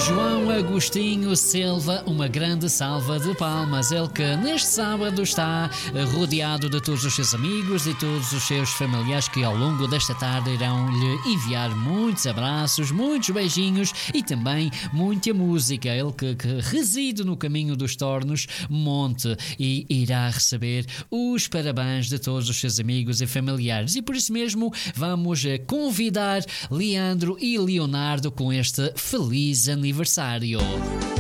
João Agostinho Silva, uma grande salva de palmas. Ele que neste sábado está rodeado de todos os seus amigos e todos os seus familiares que ao longo desta tarde irão lhe enviar muitos abraços, muitos beijinhos e também muita música. Ele que reside no caminho dos Tornos, Monte, e irá receber os parabéns de todos os seus amigos e familiares. E por isso mesmo vamos convidar Leandro e Leonardo com este feliz aniversário.